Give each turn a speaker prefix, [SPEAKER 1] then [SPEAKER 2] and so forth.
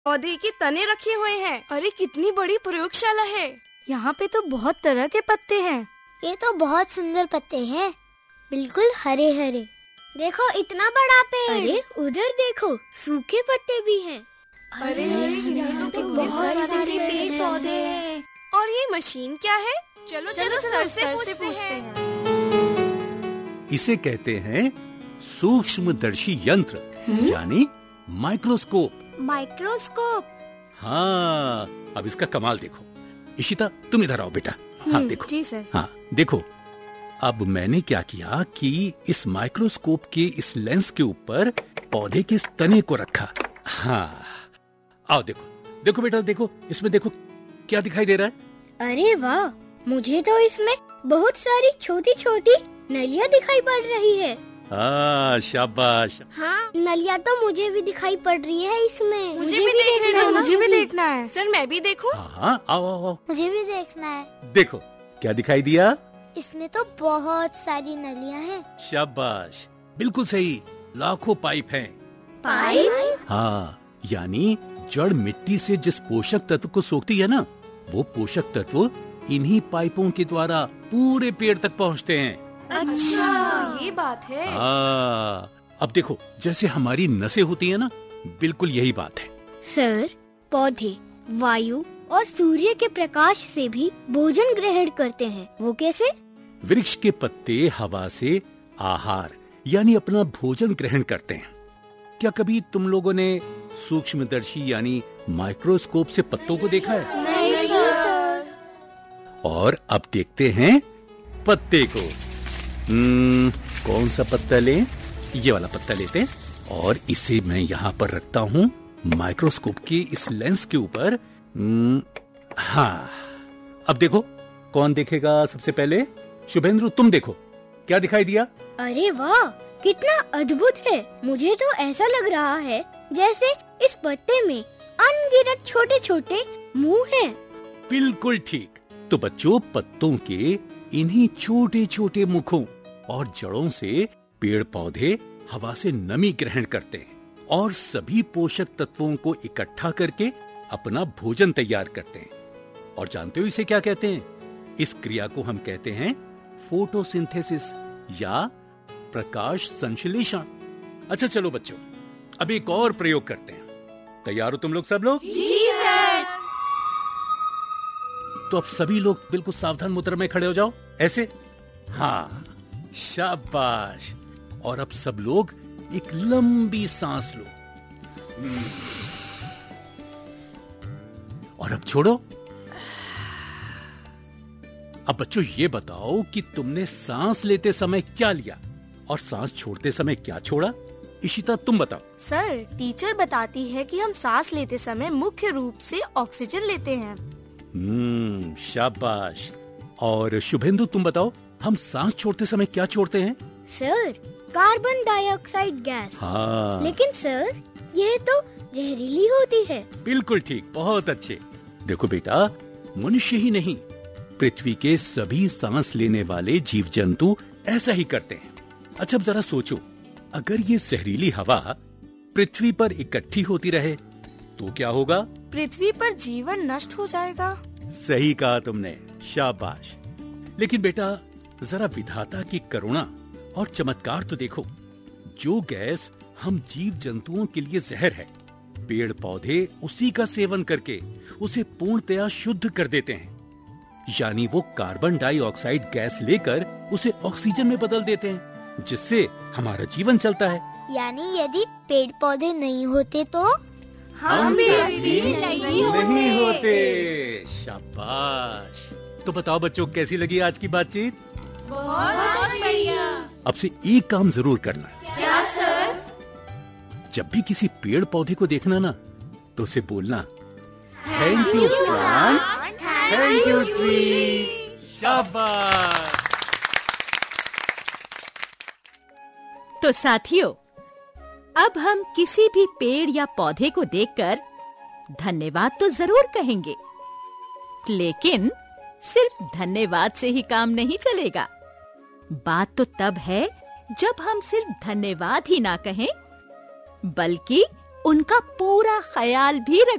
[SPEAKER 1] पौधे के तने रखे हुए हैं। अरे कितनी बड़ी प्रयोगशाला है।
[SPEAKER 2] यहाँ पे तो बहुत तरह के पत्ते हैं।
[SPEAKER 3] ये तो बहुत सुंदर पत्ते हैं, बिल्कुल हरे हरे। देखो इतना बड़ा पेड़।
[SPEAKER 2] अरे उधर देखो, सूखे पत्ते भी हैं।
[SPEAKER 1] अरे यहाँ तो बहुत सारे पेड़ पौधे हैं। और ये मशीन क्या है? चलो सर से पूछते हैं।
[SPEAKER 4] इसे कहते हैं सूक्ष्मदर्शी यंत्र, यानी माइक्रोस्कोप।
[SPEAKER 3] माइक्रोस्कोप।
[SPEAKER 4] हाँ, अब इसका कमाल देखो। इशिता तुम इधर आओ बेटा। हाँ देखो।
[SPEAKER 2] जी सर।
[SPEAKER 4] हाँ देखो, अब मैंने क्या किया कि इस माइक्रोस्कोप के इस लेंस के ऊपर पौधे के इस तने को रखा। हाँ, आओ देखो। देखो बेटा, देखो इसमें, देखो क्या दिखाई दे रहा है।
[SPEAKER 2] अरे वाह, मुझे तो इसमें बहुत सारी छोटी छोटी नलियाँ दिखाई पड़ रही है।
[SPEAKER 4] हाँ, शाबाश।
[SPEAKER 3] हाँ, नलिया तो मुझे भी दिखाई पड़ रही है इसमें।
[SPEAKER 1] मुझे भी देखना है।
[SPEAKER 2] मुझे भी देखना है।
[SPEAKER 1] सर मैं भी देखूं?
[SPEAKER 4] हाँ, आओ आओ आओ।
[SPEAKER 3] मुझे भी देखना है।
[SPEAKER 4] देखो क्या दिखाई दिया।
[SPEAKER 3] इसमें तो बहुत सारी नलियाँ हैं।
[SPEAKER 4] शाबाश, बिल्कुल सही। लाखों पाइप हैं।
[SPEAKER 3] पाइप?
[SPEAKER 4] हाँ, यानी जड़ मिट्टी से जिस पोषक तत्व को सोखती है ना, वो पोषक तत्व इन्हीं पाइपों के द्वारा पूरे पेड़ तक पहुँचते हैं।
[SPEAKER 1] अच्छा, तो ये बात है।
[SPEAKER 4] हाँ, अब देखो जैसे हमारी नसें होती है ना, बिल्कुल यही बात है।
[SPEAKER 2] सर, पौधे वायु और सूर्य के प्रकाश से भी भोजन ग्रहण करते हैं, वो कैसे?
[SPEAKER 4] वृक्ष के पत्ते हवा से आहार यानी अपना भोजन ग्रहण करते हैं। क्या कभी तुम लोगों ने सूक्ष्मदर्शी यानी माइक्रोस्कोप से पत्तों को देखा है?
[SPEAKER 3] नहीं सर।
[SPEAKER 4] और अब देखते हैं पत्ते को। कौन सा पत्ता लें? ये वाला पत्ता लेते हैं और इसे मैं यहाँ पर रखता हूँ माइक्रोस्कोप के इस लेंस के ऊपर। हाँ, अब देखो कौन देखेगा सबसे पहले। शुभेंद्र तुम देखो, क्या दिखाई दिया?
[SPEAKER 2] अरे वाह, कितना अद्भुत है। मुझे तो ऐसा लग रहा है जैसे इस पत्ते में अनगिनत छोटे छोटे मुंह हैं।
[SPEAKER 4] बिल्कुल ठीक। तो बच्चों, पत्तों के इन्हीं छोटे छोटे मुखों और जड़ों से पेड़ पौधे हवा से नमी ग्रहण करते हैं और सभी पोषक तत्वों को इकट्ठा करके अपना भोजन तैयार करते हैं। और जानते हो इसे क्या कहते हैं? इस क्रिया को हम कहते हैं फोटोसिंथेसिस या प्रकाश संश्लेषण। अच्छा चलो बच्चों, अब एक और प्रयोग करते हैं। तैयार हो तुम लोग सब लोग?
[SPEAKER 1] जी सर।
[SPEAKER 4] तो अब सभी लोग बिल्कुल सावधान मुद्रा में खड़े हो जाओ, ऐसे। हाँ, शाबाश। और अब सब लोग एक लंबी सांस लो और अब छोड़ो। अब बच्चों ये बताओ कि तुमने सांस लेते समय क्या लिया और सांस छोड़ते समय क्या छोड़ा? इशिता तुम बताओ।
[SPEAKER 2] सर, टीचर बताती है कि हम सांस लेते समय मुख्य रूप से ऑक्सीजन लेते हैं।
[SPEAKER 4] शाबाश। और शुभेंदु तुम बताओ, हम सांस छोड़ते समय क्या छोड़ते हैं?
[SPEAKER 2] Sir, carbon dioxide gas.
[SPEAKER 4] हाँ,
[SPEAKER 2] लेकिन सर, ये तो जहरीली होती है।
[SPEAKER 4] बिल्कुल ठीक, बहुत अच्छे। देखो बेटा, मनुष्य ही नहीं, पृथ्वी के सभी सांस लेने वाले जीव जंतु ऐसा ही करते हैं। अच्छा अब जरा सोचो, अगर ये जहरीली हवा पृथ्वी पर इकट्ठी होती रहे तो क्या होगा?
[SPEAKER 2] पृथ्वी पर जीवन नष्ट हो जाएगा।
[SPEAKER 4] सही कहा तुमने, शाबाश। लेकिन बेटा, जरा विधाता की करुणा और चमत्कार तो देखो। जो गैस हम जीव जंतुओं के लिए जहर है, पेड़ पौधे उसी का सेवन करके उसे पूर्णतया शुद्ध कर देते हैं। यानी वो कार्बन डाइऑक्साइड गैस लेकर उसे ऑक्सीजन में बदल देते हैं, जिससे हमारा जीवन चलता है।
[SPEAKER 3] यानी यदि पेड़ पौधे नहीं होते तो
[SPEAKER 1] हम भी
[SPEAKER 4] नहीं होते। शाबाश। तो बताओ बच्चों, कैसी लगी आज की बातचीत?
[SPEAKER 1] बहुत बढ़िया।
[SPEAKER 4] अब से एक काम जरूर करना।
[SPEAKER 1] क्या सर?
[SPEAKER 4] जब भी किसी पेड़ पौधे को देखना ना, तो उसे बोलना, thank you plant, thank you tree. शाबाश।
[SPEAKER 5] तो साथियों, अब हम किसी भी पेड़ या पौधे को देखकर धन्यवाद तो जरूर कहेंगे, लेकिन सिर्फ धन्यवाद से ही काम नहीं चलेगा। बात तो तब है जब हम सिर्फ धन्यवाद ही ना कहें, बल्कि उनका पूरा ख्याल भी रखें।